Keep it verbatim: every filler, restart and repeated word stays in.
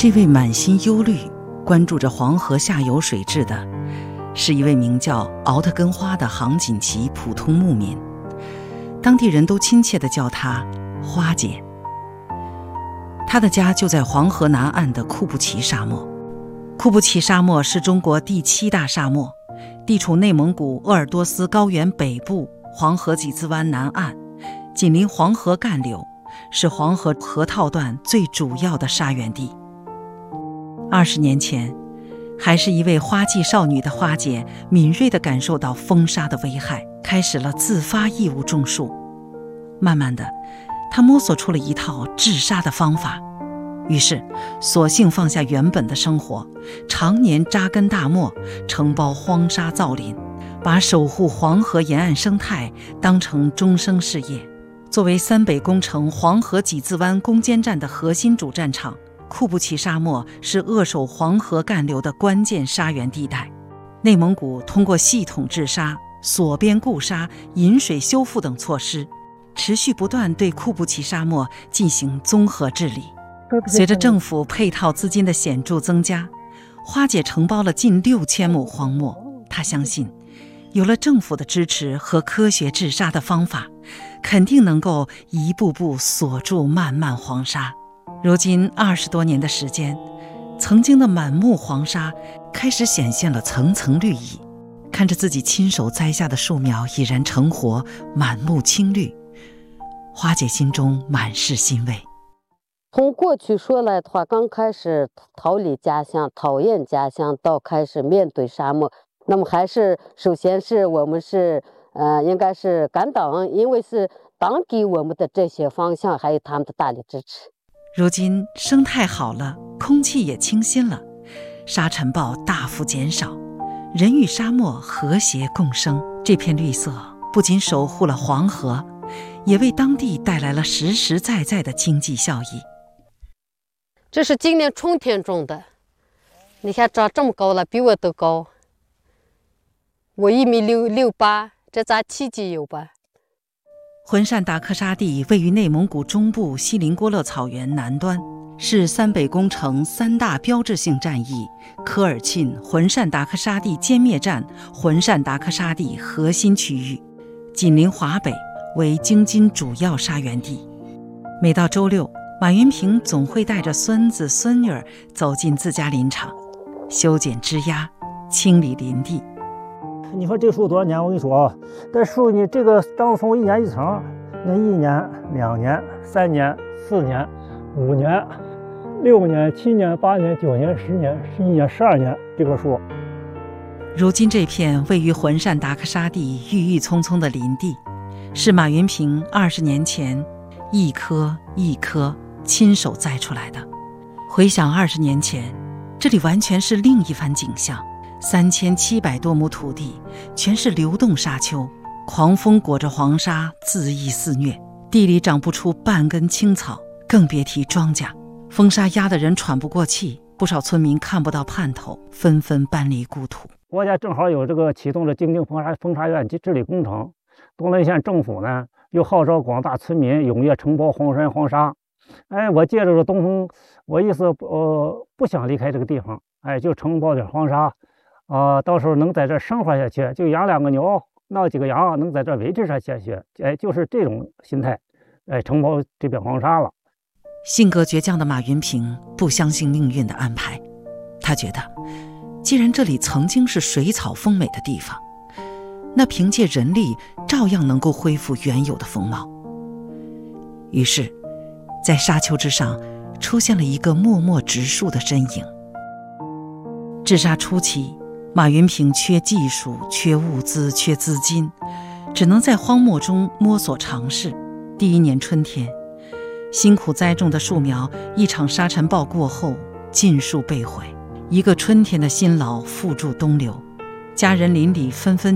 这位满心忧虑关注着黄河下游水质的，是一位名叫敖特根花的杭锦旗普通牧民，当地人都亲切地叫她花姐。她的家就在黄河南岸的库布齐沙漠。库布齐沙漠是中国第七大沙漠，地处内蒙古鄂尔多斯高原北部黄河几兹湾南岸，紧邻黄河干流，是黄河河套段最主要的沙源地。二十年前，还是一位花季少女的花姐，敏锐地感受到风沙的危害，开始了自发义务种树。慢慢的，她摸索出了一套治沙的方法，于是索性放下原本的生活，常年扎根大漠，承包荒沙造林，把守护黄河沿岸生态当成终生事业。作为三北工程黄河几兹湾攻坚战的核心主战场，库布齐沙漠是扼守黄河干流的关键沙源地带。内蒙古通过系统治沙、锁边固沙、引水修复等措施，持续不断对库布齐沙漠进行综合治理。随着政府配套资金的显著增加，花姐承包了近六千亩荒漠。她相信，有了政府的支持和科学治沙的方法，肯定能够一步步锁住漫漫黄沙。如今二十多年的时间，曾经的满目黄沙开始显现了层层绿意。看着自己亲手栽下的树苗已然成活，满目青绿，花姐心中满是欣慰。 从过去说来的话，刚开始逃离家乡、讨厌家乡，到开始面对沙漠，那么还是首先是我们是呃，应该是感党，因为是党给我们的这些方向，还有他们的大力支持。 如今生态好了，空气也清新了，沙尘暴大幅减少，人与沙漠和谐共生。这片绿色不仅守护了黄河，也为当地带来了实实在在的经济效益。 这是今年春天种的，你看长这么高了，比我都高。我一米六六八，这咱体积有吧？ 浑善达克沙地位于内蒙古中部锡林郭勒草原南端，是三北工程三大标志性战役科尔沁浑善达克沙地歼灭战浑善达克沙地核心区域，紧邻华北，为京津主要沙源地。每到周六，马云平总会带着孙子孙女儿走进自家林场，修剪枝丫，清理林地。 你说这树多少年？我跟你说啊，这树你这个樟松一年一层，那一年、两年、三年、四年、五年、六年、七年、八年、九年、十年、十一年、十二年，这棵树。 如今这片位于浑善达克沙地郁郁葱葱的林地，是马云平二十年前一棵一棵亲手栽出来的。回想二十年前，这里完全是另一番景象。三千七百多亩土地全是流动沙丘，狂风裹着黄沙恣意肆虐，地里长不出半根青草，更别提庄稼。风沙压得人喘不过气，不少村民看不到盼头，纷纷搬离故土。 国家正好有这个启动了京津风沙风沙院治理工程，东雷县政府呢又号召广大村民踊跃承包黄山黄沙。哎，我借着这东风，我意思呃不想离开这个地方，哎，就承包点黄沙。啊、呃，到时候能在这生活下去，就养两个牛，闹几个羊，能在这维持下去，哎，就是这种心态，哎，承包这片黄沙了。 性格倔强的马云平不相信命运的安排，他觉得，既然这里曾经是水草丰美的地方，那凭借人力照样能够恢复原有的风貌。于是，在沙丘之上出现了一个默默植树的身影。治沙初期，马云平缺技术、缺物资、缺资金，只能在荒漠中摸索尝试。第一年春天，辛苦栽种的树苗，一场沙尘暴过后，尽数被毁。一个春天的辛劳付诸东流，家人邻里纷纷